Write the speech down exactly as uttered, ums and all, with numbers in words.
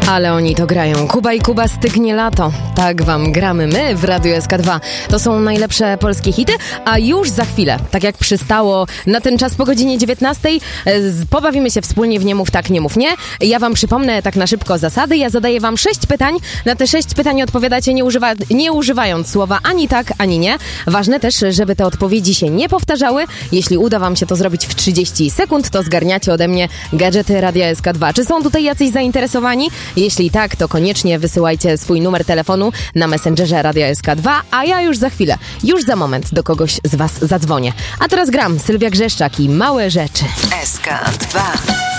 Ale oni to grają. Kuba i Kuba, stygnie lato. Tak wam gramy my w Radiu S K dwa. To są najlepsze polskie hity, a już za chwilę, tak jak przystało na ten czas po godzinie dziewiętnastej, pobawimy się wspólnie w Nie mów tak, nie mów nie. Ja wam przypomnę tak na szybko zasady. Ja zadaję wam sześć pytań. Na te sześć pytań odpowiadacie nie, używa, nie używając słowa ani tak, ani nie. Ważne też, żeby te odpowiedzi się nie powtarzały. Jeśli uda wam się to zrobić w trzydzieści sekund, to zgarniacie ode mnie gadżety Radia S K dwa. Czy są tutaj jacyś zainteresowani? Jeśli tak, to koniecznie wysyłajcie swój numer telefonu na Messengerze Radia S K dwa, a ja już za chwilę, już za moment do kogoś z was zadzwonię. A teraz gram Sylwia Grzeszczak i Małe rzeczy. S K dwa.